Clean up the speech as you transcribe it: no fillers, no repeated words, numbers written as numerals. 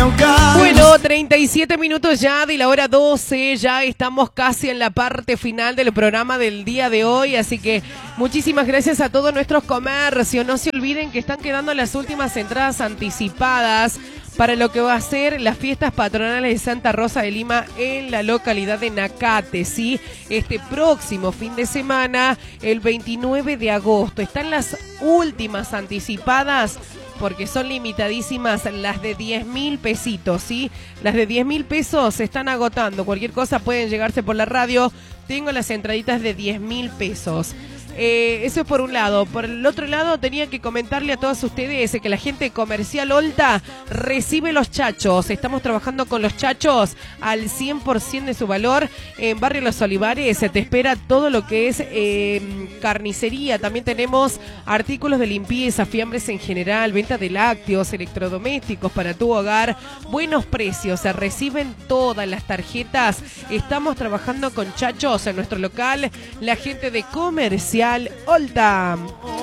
Bueno, 37 minutos ya de la hora 12, ya estamos casi en la parte final del programa del día de hoy, así que muchísimas gracias a todos nuestros comercios. No se olviden que están quedando las últimas entradas anticipadas para lo que va a ser las fiestas patronales de Santa Rosa de Lima en la localidad de Nacate, ¿sí? Este próximo fin de semana, el 29 de agosto. Están las últimas anticipadas porque son limitadísimas las de 10.000 pesitos, ¿sí? Las de 10.000 pesos se están agotando. Cualquier cosa pueden llegarse por la radio. Tengo las entraditas de 10.000 pesos. Eso es por un lado. Por el otro lado, tenía que comentarle a todos ustedes que la gente Comercial Olta recibe los chachos. Estamos trabajando con los chachos al 100% de su valor. En Barrio Los Olivares te espera todo lo que es carnicería. También tenemos artículos de limpieza, fiambres en general, venta de lácteos, electrodomésticos para tu hogar. Buenos precios, se reciben todas las tarjetas. Estamos trabajando con chachos en nuestro local. La gente de Comercial Olta.